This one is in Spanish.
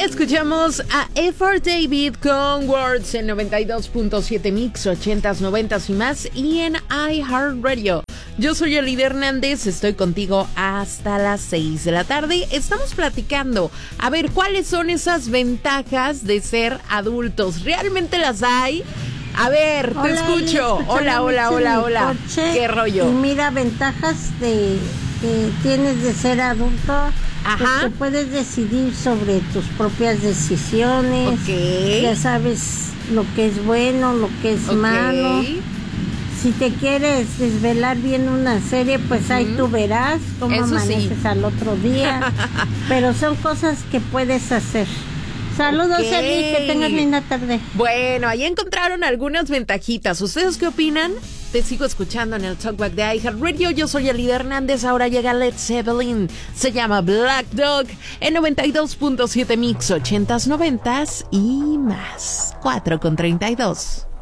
escuchamos a Effort David con Words en 92.7 Mix, 80s, 90s y más, y en iHeartRadio. Yo soy Yelida Hernández, estoy contigo hasta las 6 de la tarde. Estamos platicando, a ver, ¿cuáles son esas ventajas de ser adultos? ¿Realmente las hay? A ver, te escucho. Hola. ¿Qué rollo? Y mira, ventajas que tienes de ser adulto. Ajá. Pues, puedes decidir sobre tus propias decisiones. Ok. Ya sabes lo que es bueno, lo que es malo. Si te quieres desvelar viendo una serie, pues ahí tú verás cómo Eso amaneces sí. al otro día. Pero son cosas que puedes hacer. Saludos, Eli, que tengas linda tarde. Bueno, ahí encontraron algunas ventajitas. ¿Ustedes qué opinan? Te sigo escuchando en el Talkback de iHeartRadio. Yo soy Yelida Hernández. Ahora llega Led Zeppelin. Se llama Black Dog en 92.7 Mix, 80s, 90s y más. 4:32.